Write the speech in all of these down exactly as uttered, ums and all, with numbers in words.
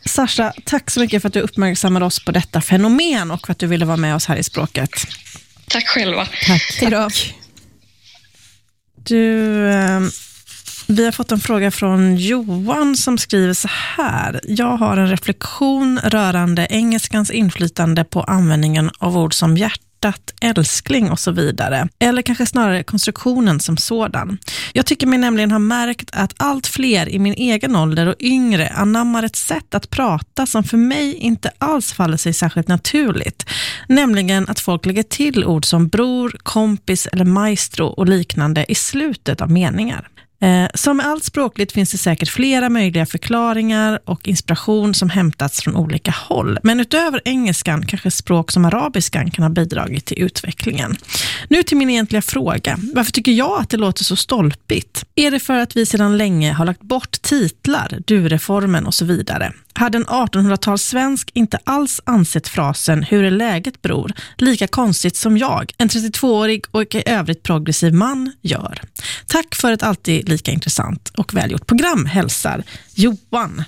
Sasha, tack så mycket för att du uppmärksammade oss på detta fenomen och för att du ville vara med oss här i Språket. Tack själva. Tack. Hejdå. Du, eh, vi har fått en fråga från Johan som skriver så här. Jag har en reflektion rörande engelskans inflytande på användningen av ord som hjärtat, älskling och så vidare. Eller kanske snarare konstruktionen som sådan. Jag tycker mig nämligen ha märkt att allt fler i min egen ålder och yngre anammar ett sätt att prata som för mig inte alls faller sig särskilt naturligt. Nämligen att folk lägger till ord som bror, kompis eller maestro och liknande i slutet av meningar. Eh, som med allt språkligt finns det säkert flera möjliga förklaringar och inspiration som hämtats från olika håll. Men utöver engelskan kanske språk som arabiskan kan ha bidragit till utvecklingen. Nu till min egentliga fråga. Varför tycker jag att det låter så stolpigt? Är det för att vi sedan länge har lagt bort titlar, du-reformen och så vidare? Hade en artonhundratals svensk inte alls ansett frasen "hur är läget bror" lika konstigt som jag, en trettiotvåårig och i övrigt progressiv man, gör. Tack för ett alltid lika intressant och välgjort program, hälsar Johan.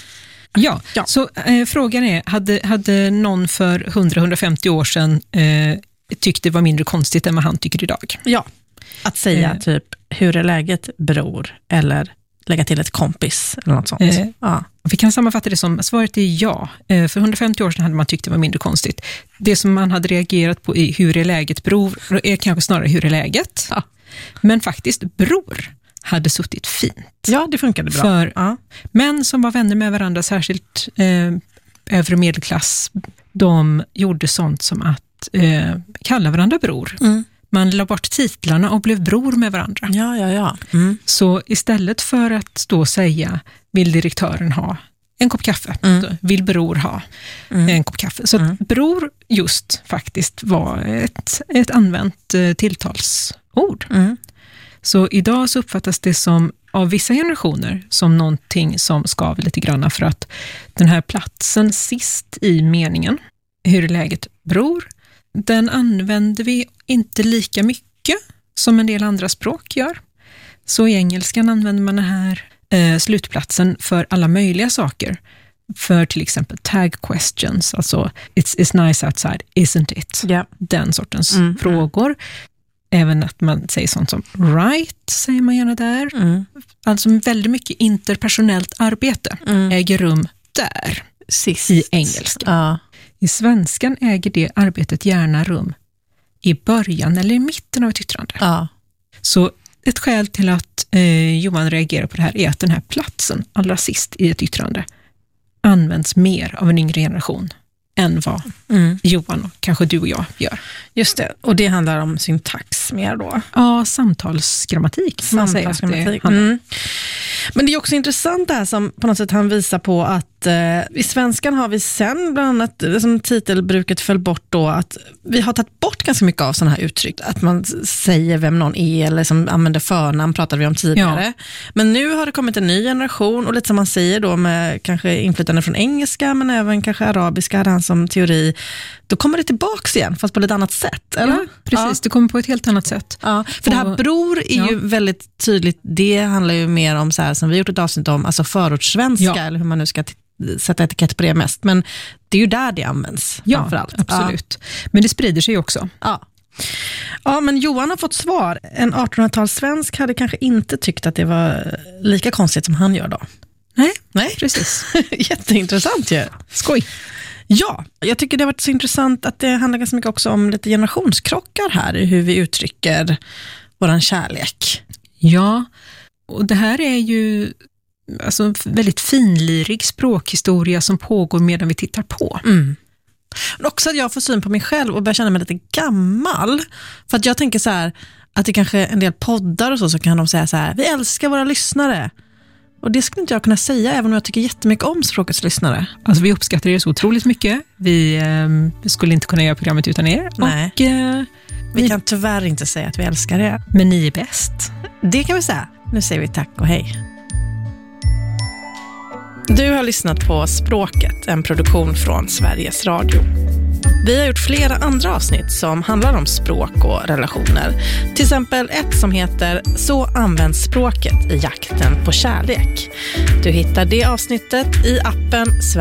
Ja, ja. så eh, frågan är, hade, hade någon för hundra till hundrafemtio år sedan eh, tyckt det var mindre konstigt än vad han tycker idag? Ja. Att säga eh. typ, hur är läget bror, eller lägga till ett kompis eller något sånt. Eh. Ja. Vi kan sammanfatta det som, svaret är ja. Eh, för hundrafemtio år sedan hade man tyckt det var mindre konstigt. Det som man hade reagerat på i hur är läget bror är kanske snarare hur är läget. Ja. Men faktiskt bror hade suttit fint. Ja, det funkade bra. För ja. män som var vänner med varandra, särskilt eh, övre medelklass, de gjorde sånt som att eh, kalla varandra bror. Mm. Man la bort titlarna och blev bror med varandra. Ja, ja, ja. Mm. Så istället för att då säga, vill direktören ha en kopp kaffe? Mm. Vill bror ha mm. en kopp kaffe? Så mm. bror just faktiskt var ett, ett använt eh, tilltalsord. Mm. Så idag så uppfattas det som av vissa generationer som någonting som skaver lite grann, för att den här platsen sist i meningen, hur är läget bror, den använder vi inte lika mycket som en del andra språk gör. Så i engelskan använder man den här eh, slutplatsen för alla möjliga saker. För till exempel tag questions, alltså it's, it's nice outside, isn't it? Yeah. Den sortens mm. frågor. Även att man säger sånt som right, säger man gärna där. Mm. Alltså väldigt mycket interpersonellt arbete mm. äger rum där. Sist. I engelska. Ja. I svenskan äger det arbetet gärna rum i början eller i mitten av ett yttrande. Ja. Så ett skäl till att eh, Johan reagerar på det här är att den här platsen allra sist i ett yttrande används mer av en yngre generation än vad mm. Johan och kanske du och jag gör. Just det, och det handlar om syntax mer då. Ja, samtalsgrammatik. Samtalsgrammatik. Mm. Men det är också intressant det här som på något sätt han visar på att eh, i svenskan har vi sen bland annat, som titelbruket föll bort då, att vi har tagit bort ganska mycket av sådana här uttryck. Att man säger vem någon är eller som använder förnamn, pratade vi om tidigare. Ja. Men nu har det kommit en ny generation och lite som man säger då med kanske inflytande från engelska men även kanske arabiska hade han som teori. Då kommer det tillbaks igen fast på ett annat sätt, eller? Ja, precis. Ja. Det kommer på ett helt annat sätt. Ja, för och, det här bror är ja. ju väldigt tydligt, det handlar ju mer om så här som vi har gjort ett avsnitt om, alltså förortssvenska ja. eller hur man nu ska t- sätta etikett på det mest. Men det är ju där det används ja, framförallt. Absolut. Ja. Men det sprider sig också. Ja. Ja, men Johan har fått svar. En artonhundratals-svensk hade kanske inte tyckt att det var lika konstigt som han gör då. Nej, Nej. precis. Jätteintressant ju. Skoj. Ja, jag tycker det har varit så intressant att det handlar ganska mycket också om lite generationskrockar här i hur vi uttrycker våran kärlek. Ja, och det här är ju alltså väldigt finlirig språkhistoria som pågår medan vi tittar på. Mm. Men också att jag får syn på mig själv och börjar känna mig lite gammal. För att jag tänker så här, att det kanske en del poddar och så, så kan de säga så här, vi älskar våra lyssnare. Och det skulle inte jag kunna säga, även om jag tycker jättemycket om Språkets lyssnare. Alltså vi uppskattar er så otroligt mycket. Vi eh, skulle inte kunna göra programmet utan er. Nej. Och, eh, vi, vi kan tyvärr inte säga att vi älskar er. Men ni är bäst. Det kan vi säga. Nu säger vi tack och hej. Du har lyssnat på Språket, en produktion från Sveriges Radio. Vi har gjort flera andra avsnitt som handlar om språk och relationer. Till exempel ett som heter Så används språket i jakten på kärlek. Du hittar det avsnittet i appen Sverige.